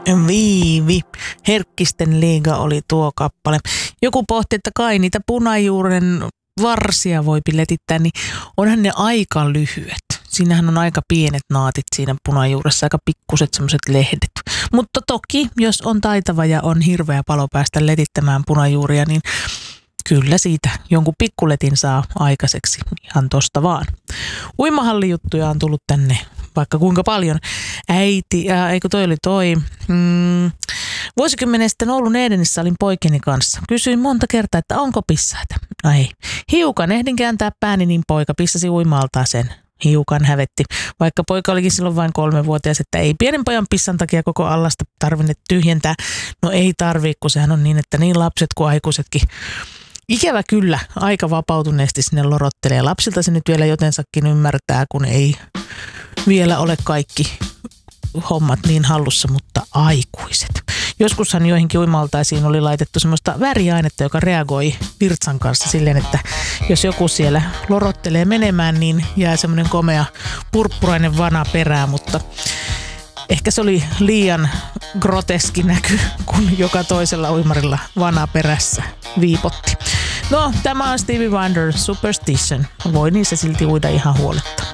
Viivi. Herkkisten liiga oli tuo kappale. Joku pohti, että kai niitä punajuuren varsia voi letittää, niin onhan ne aika lyhyet. Siinähän on aika pienet naatit siinä punajuuressa, aika pikkuset semmoiset lehdet. Mutta toki, jos on taitava ja on hirveä palo päästä letittämään punajuuria, niin kyllä siitä jonkun pikkuletin saa aikaiseksi ihan tosta vaan. Uimahallijuttuja on tullut tänne vaikka kuinka paljon. Äiti, eikö toi oli toi. Vuosikymmenen sitten Oulun Edenissä olin poikeni kanssa. Kysyin monta kertaa, että onko pissaita. Ei. Hiukan ehdin kääntää pääni, niin poika pissasi uimaltaan sen. Hiukan hävetti, vaikka poika olikin silloin vain 3-vuotias, että ei pienen pojan pissan takia koko allasta tarvinne tyhjentää. No ei tarvii, kun sehän on niin, että niin lapset kuin aikuisetkin ikävä kyllä aika vapautuneesti sinne lorottelee. Lapsilta se nyt vielä jotensakin ymmärtää, kun ei vielä ole kaikki hommat niin hallussa, mutta aikuiset. Joskushan joihinkin uimaltaisiin oli laitettu semmoista väriainetta, joka reagoi virtsan kanssa silleen, että jos joku siellä lorottelee menemään, niin jää semmoinen komea purppurainen vana perään, mutta ehkä se oli liian groteski näky, kun joka toisella uimarilla vana perässä viipotti. No, tämä on Stevie Wonder Superstition. Voi niissä silti uida ihan huoletta.